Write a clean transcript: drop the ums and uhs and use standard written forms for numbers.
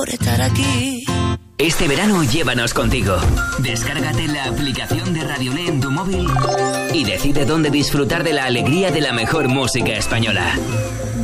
por estar aquí. Este verano llévanos contigo. Descárgate la aplicación de Radiolé en tu móvil y decide dónde disfrutar de la alegría de la mejor música española.